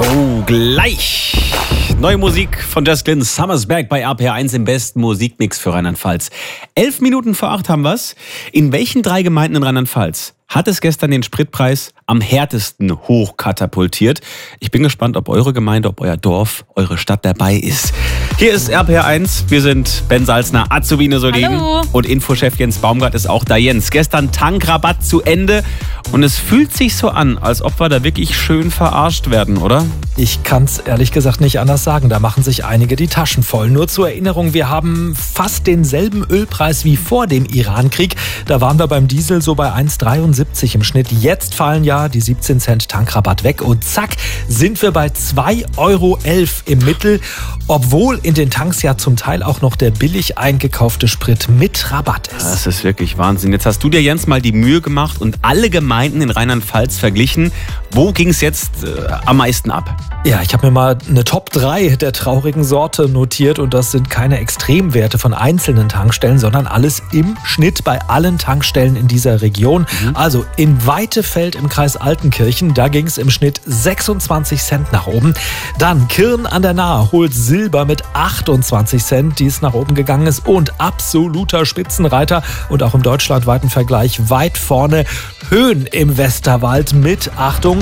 Oh, gleich. Neue Musik von Jess Glynn, Summer's Back bei RPR1 im besten Musikmix für Rheinland-Pfalz. 11 Minuten vor 8 haben wir's. In welchen 3 Gemeinden in Rheinland-Pfalz hat es gestern den Spritpreis am härtesten hochkatapultiert? Ich bin gespannt, ob eure Gemeinde, ob euer Dorf, eure Stadt dabei ist. Hier ist RPR1. Wir sind Ben Salzner, Azubine Solin. Hallo. Und Infochef Jens Baumgart ist auch da. Jens, gestern Tankrabatt zu Ende. Und es fühlt sich so an, als ob wir da wirklich schön verarscht werden, oder? Ich kann es ehrlich gesagt nicht anders sagen. Da machen sich einige die Taschen voll. Nur zur Erinnerung, wir haben fast denselben Ölpreis wie vor dem Irankrieg. Da waren wir beim Diesel so bei 1,73 im Schnitt. Jetzt fallen ja die 17 Cent Tankrabatt weg und zack, sind wir bei 2,11 Euro im Mittel. Obwohl in den Tanks ja zum Teil auch noch der billig eingekaufte Sprit mit Rabatt ist. Das ist wirklich Wahnsinn. Jetzt hast du dir, Jens, mal die Mühe gemacht und alle Gemeinden in Rheinland-Pfalz verglichen. Wo ging es jetzt am meisten ab? Ja, ich habe mir mal eine Top 3 der traurigen Sorte notiert und das sind keine Extremwerte von einzelnen Tankstellen, sondern alles im Schnitt bei allen Tankstellen in dieser Region. Also in Weitefeld im Kreis Altenkirchen, da ging es im Schnitt 26 Cent nach oben. Dann Kirn an der Nahe holt Silber mit 28 Cent, die es nach oben gegangen ist und absoluter Spitzenreiter und auch im deutschlandweiten Vergleich weit vorne Höhen im Westerwald mit, Achtung,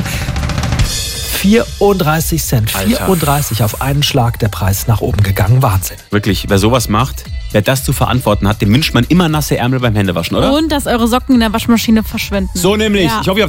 34 Cent. Alter. 34 auf einen Schlag der Preis nach oben gegangen. Wahnsinn. Wirklich, wer sowas macht, wer das zu verantworten hat, dem wünscht man immer nasse Ärmel beim Händewaschen, oder? Und dass eure Socken in der Waschmaschine verschwinden. So nämlich. Ja. Ich hoffe, ihr